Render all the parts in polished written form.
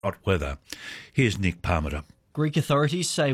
hot weather. Here's Nick Parmenter. Greek authorities say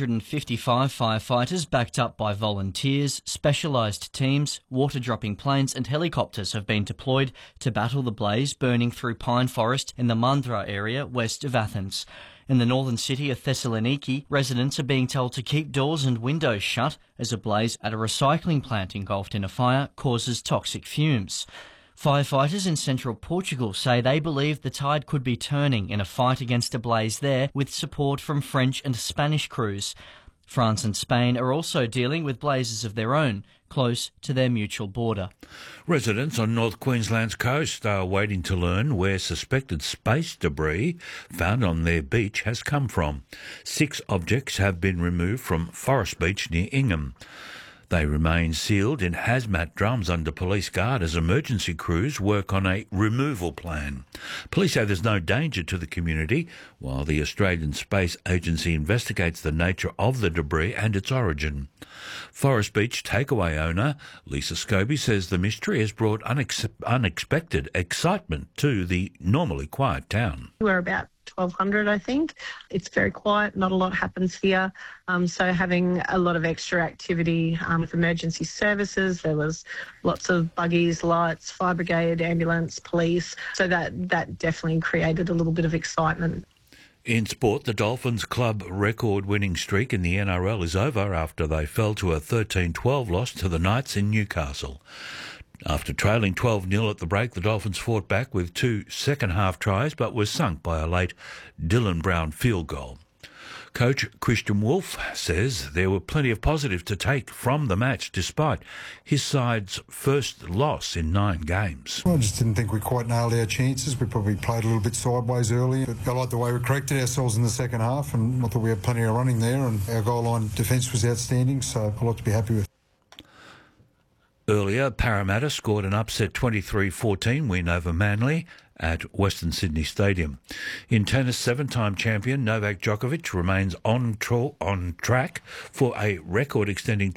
155 firefighters backed up by volunteers, specialised teams, water-dropping planes and helicopters have been deployed to battle the blaze burning through pine forest in the Mandra area west of Athens. In the northern city of Thessaloniki, residents are being told to keep doors and windows shut as a blaze at a recycling plant engulfed in a fire causes toxic fumes. Firefighters in central Portugal say they believe the tide could be turning in a fight against a blaze there with support from French and Spanish crews. France and Spain are also dealing with blazes of their own, close to their mutual border. Residents on North Queensland's coast are waiting to learn where suspected space debris found on their beach has come from. 6 objects have been removed from Forest Beach near Ingham. They remain sealed in hazmat drums under police guard as emergency crews work on a removal plan. Police say there's no danger to the community, while the Australian Space Agency investigates the nature of the debris and its origin. Forest Beach takeaway owner Lisa Scobie says the mystery has brought unexpected excitement to the normally quiet town. We're about 1,200, I think. It's very quiet, not a lot happens here. So having a lot of extra activity with emergency services, there was lots of buggies, lights, fire brigade, ambulance, police. So that definitely created a little bit of excitement. In sport, the Dolphins' club record-winning streak in the NRL is over after they fell to a 13-12 loss to the Knights in Newcastle. After trailing 12-0 at the break, the Dolphins fought back with 2 second-half tries but were sunk by a late Dylan Brown field goal. Coach Christian Wolff says there were plenty of positives to take from the match despite his side's first loss in 9 games. Well, I just didn't think we quite nailed our chances. We probably played a little bit sideways early. But I like the way we corrected ourselves in the second half, and I thought we had plenty of running there, and our goal line defence was outstanding, so a lot to be happy with. Earlier, Parramatta scored an upset 23-14 win over Manly at Western Sydney Stadium. In tennis, 7-time champion Novak Djokovic remains on track for a record-extending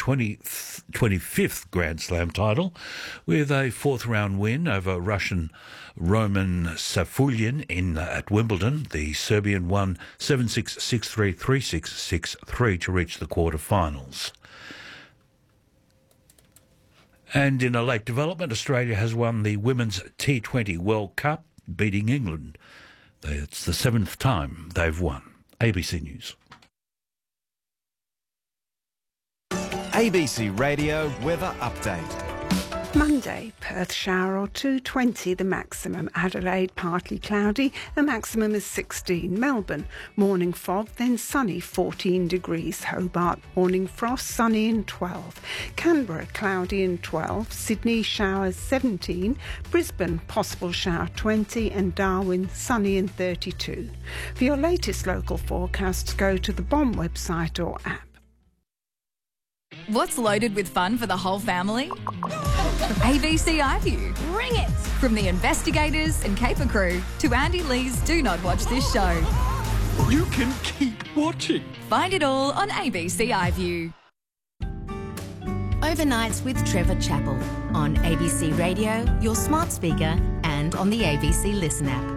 25th Grand Slam title with a 4th-round win over Russian Roman Safiullin at Wimbledon. The Serbian won 7-6, 6-3, 3-6, 6-3 to reach the quarter-finals. And in a late development, Australia has won the Women's T20 World Cup, beating England. It's the 7th time they've won. ABC News. ABC Radio Weather Update. Monday, Perth shower or 2, 20 the maximum. Adelaide, partly cloudy, the maximum is 16. Melbourne, morning fog, then sunny, 14 degrees. Hobart, morning frost, sunny and 12. Canberra, cloudy and 12. Sydney, showers, 17. Brisbane, possible shower, 20. And Darwin, sunny and 32. For your latest local forecasts, go to the BOM website or app. What's loaded with fun for the whole family? ABC iView. Bring it! From the investigators and caper crew to Andy Lee's Do Not Watch This Show. You can keep watching. Find it all on ABC iView. Overnights with Trevor Chappell on ABC Radio, your smart speaker and on the ABC Listen app.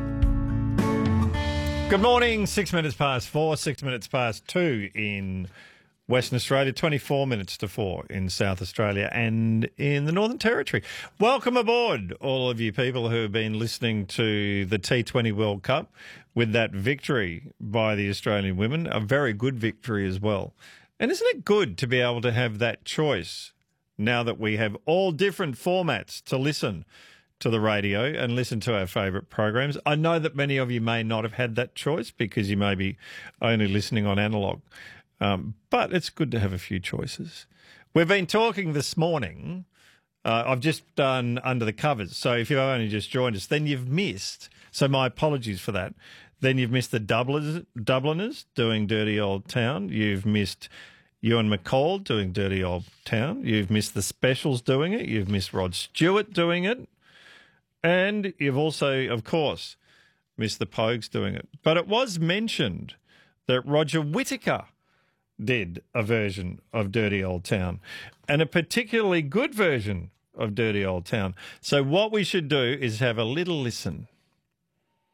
Good morning, 6 minutes past 4, 6 minutes past 2 in Western Australia, 24 minutes to 4 in South Australia and in the Northern Territory. Welcome aboard, all of you people who have been listening to the T20 World Cup with that victory by the Australian women, a very good victory as well. And isn't it good to be able to have that choice now that we have all different formats to listen to the radio and listen to our favourite programs? I know that many of you may not have had that choice because you may be only listening on analogue. But it's good to have a few choices. We've been talking this morning. I've just done Under the Covers. So if you've only just joined us, then you've missed. So my apologies for that. Then you've missed the Dubliners doing Dirty Old Town. You've missed Ewan McCall doing Dirty Old Town. You've missed the Specials doing it. You've missed Rod Stewart doing it. And you've also, of course, missed the Pogues doing it. But it was mentioned that Roger Whittaker did a version of Dirty Old Town, and a particularly good version of Dirty Old Town. So what we should do is have a little listen